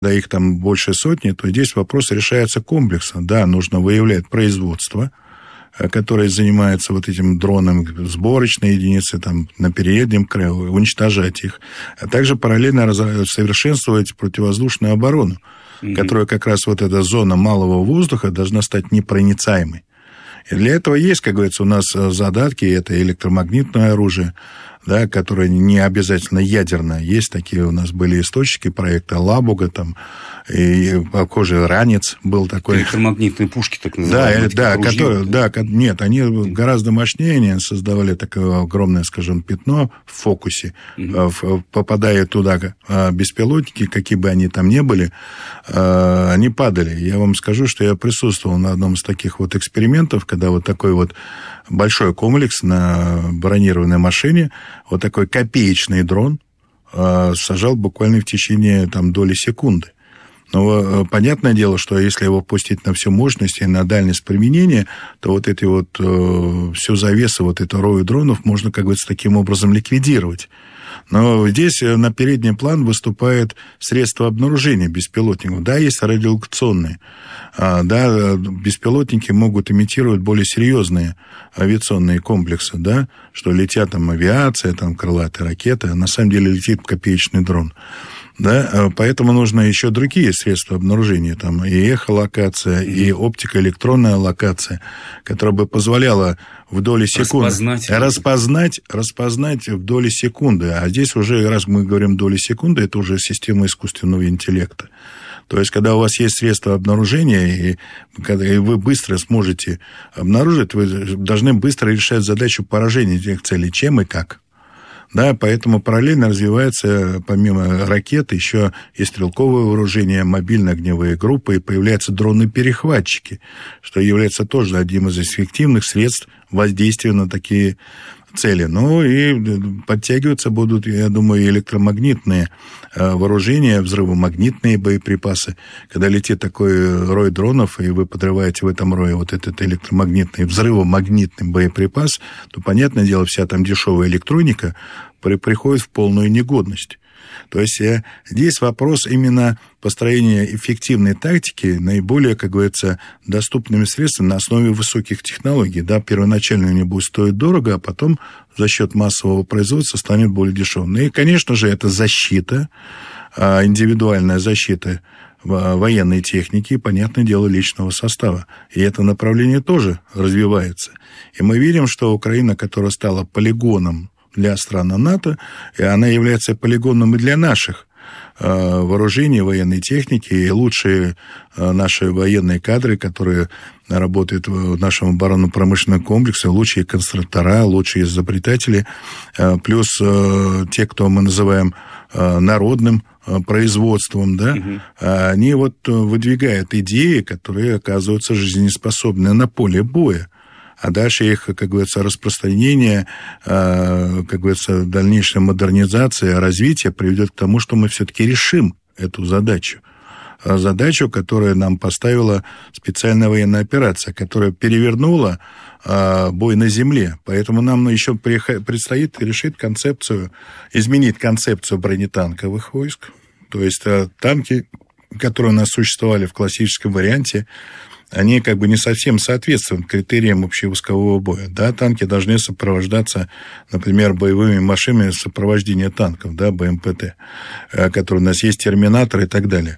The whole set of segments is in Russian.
да их там больше сотни, то здесь вопрос решается комплексно. Да, нужно выявлять производство, которые занимаются вот этим дроном, сборочные единицы там, на переднем крае, уничтожать их, а также параллельно совершенствовать противовоздушную оборону, которая как раз вот эта зона малого воздуха должна стать непроницаемой. И для этого есть, как говорится, у нас задатки, это электромагнитное оружие, да, которое не обязательно ядерное. Есть такие у нас были источники проекта Лабуга, там, и похоже, Ранец был такой. Электромагнитные пушки, так называемые. Да, которые, да, нет, они гораздо мощнее, они создавали такое огромное, скажем, пятно в фокусе, попадая туда беспилотники, какие бы они там ни были, они падали. Я вам скажу, что я присутствовал на одном из таких вот экспериментов, когда вот такой вот большой комплекс на бронированной машине, вот такой копеечный дрон сажал буквально в течение там, доли секунды. Но понятное дело, что если его пустить на всю мощность и на дальность применения, то вот эти вот всю завесу, вот эту рою дронов можно, как говорится, таким образом ликвидировать. Но здесь на передний план выступает средство обнаружения беспилотников. Да, есть радиолокационные. Да, беспилотники могут имитировать более серьезные авиационные комплексы, да, что летят там авиация, там крылатые ракеты, а на самом деле летит копеечный дрон. Да, поэтому нужно еще другие средства обнаружения, там и эхолокация, и оптико-электронная локация, которая бы позволяла в доли секунды распознать в доли секунды. А здесь уже, раз мы говорим доли секунды, это уже система искусственного интеллекта. То есть, когда у вас есть средства обнаружения, и вы быстро сможете обнаружить, вы должны быстро решать задачу поражения этих целей, чем и как. Да, поэтому параллельно развивается, помимо ракет, еще и стрелковое вооружение, мобильно-огневые группы, и появляются дроны-перехватчики, что является тоже одним из эффективных средств воздействия на такие цели. Ну и подтягиваться будут, я думаю, электромагнитные вооружения, взрывомагнитные боеприпасы. Когда летит такой рой дронов, и вы подрываете в этом рое вот этот электромагнитный, взрывомагнитный боеприпас, то, понятное дело, вся там дешевая электроника приходит в полную негодность. То есть здесь вопрос именно построения эффективной тактики наиболее, как говорится, доступными средствами на основе высоких технологий. Да, первоначально они будут стоить дорого, а потом за счет массового производства станет более дешевым. Ну и, конечно же, это защита, индивидуальная защита военной техники и, понятное дело, личного состава. И это направление тоже развивается. И мы видим, что Украина, которая стала полигоном для стран НАТО, и она является полигоном и для наших вооружений, военной техники, и лучшие наши военные кадры, которые работают в нашем оборонно-промышленном комплексе, лучшие конструктора, лучшие изобретатели, плюс те, кто мы называем народным производством, да, они вот выдвигают идеи, которые оказываются жизнеспособны на поле боя. А дальше их, как говорится, распространение, как говорится, дальнейшая модернизация, развитие приведет к тому, что мы все-таки решим эту задачу. Задачу, которую нам поставила специальная военная операция, которая перевернула бой на земле. Поэтому нам еще предстоит решить изменить концепцию бронетанковых войск. То есть танки, которые у нас существовали в классическом варианте, они как бы не совсем соответствуют критериям общевойскового боя. Да, танки должны сопровождаться, например, боевыми машинами сопровождения танков, да, БМПТ, которые у нас есть, терминаторы и так далее.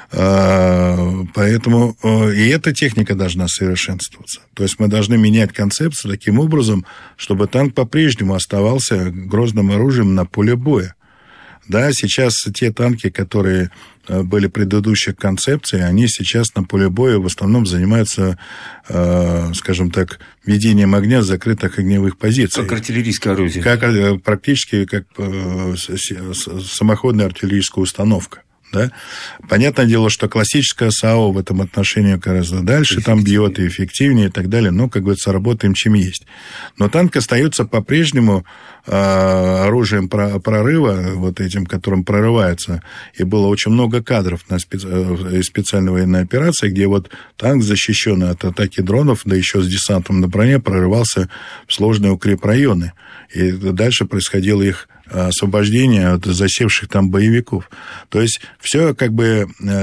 Поэтому и эта техника должна совершенствоваться. То есть мы должны менять концепцию таким образом, чтобы танк по-прежнему оставался грозным оружием на поле боя. Да, сейчас те танки, которые были предыдущих концепций, они сейчас на поле боя в основном занимаются, скажем так, ведением огня с закрытых огневых позиций. Как артиллерийское орудие. Практически как самоходная артиллерийская установка. Да? Понятное дело, что классическая САУ в этом отношении гораздо дальше, там бьет и эффективнее и так далее, но, как говорится, работаем чем есть. Но танк остается по-прежнему оружием прорыва, вот этим, которым прорывается. И было очень много кадров на специальной военной операции, где вот танк, защищенный от атаки дронов, да еще с десантом на броне, прорывался в сложные укрепрайоны. И дальше происходило их освобождения от засевших там боевиков. То есть все как бы